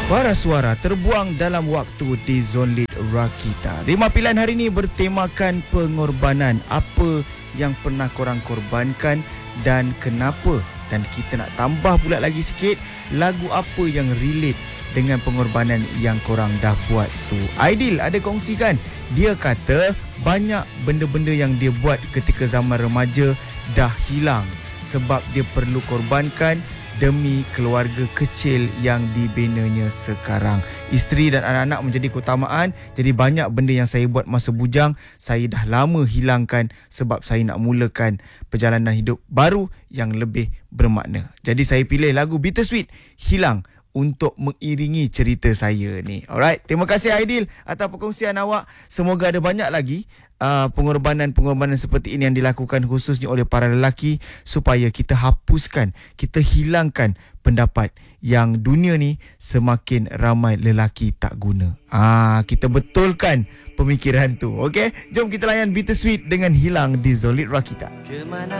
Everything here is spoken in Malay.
Para suara terbuang dalam waktu di Zon Lead Rakita. 5 pilihan hari ini bertemakan pengorbanan. Apa yang pernah korang korbankan dan kenapa? Dan kita nak tambah pula lagi sikit, lagu apa yang relate dengan pengorbanan yang korang dah buat tu. Aidil ada kongsikan, dia kata banyak benda-benda yang dia buat ketika zaman remaja dah hilang sebab dia perlu korbankan demi keluarga kecil yang dibinanya sekarang. Isteri dan anak-anak menjadi keutamaan. Jadi banyak benda yang saya buat masa bujang, saya dah lama hilangkan sebab saya nak mulakan perjalanan hidup baru yang lebih bermakna. Jadi saya pilih lagu Bittersweet, Hilang, untuk mengiringi cerita saya ni. Alright, terima kasih Aidil atas perkongsian awak. Semoga ada banyak lagi pengorbanan-pengorbanan seperti ini yang dilakukan khususnya oleh para lelaki supaya kita hapuskan, kita hilangkan pendapat yang dunia ni semakin ramai lelaki tak guna. Kita betulkan pemikiran tu. Okey, jom kita layan Bittersweet dengan Hilang di Zon Lead Rakita.